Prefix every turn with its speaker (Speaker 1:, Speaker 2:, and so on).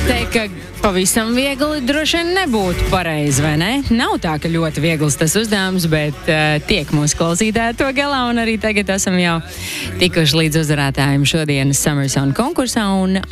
Speaker 1: teikt, ka pavisam viegli droši vien nebūtu pareizi, vai ne? Nav tā, ka ļoti viegls tas uzdevums, bet tiek mūsu klausītāji to galā, un arī tagad esam jau tikuši līdz uzvarētājiem šodienas Summer Sound konkursā, un